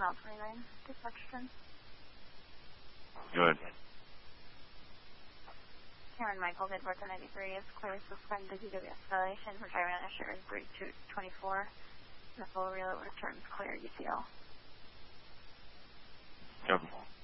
L29, deflection. Good. Cameron Michael, Midwest 93 is clearly suspended DWS violation for driving on Assured Bridge 224. The full reload returns clear UCL. Copy.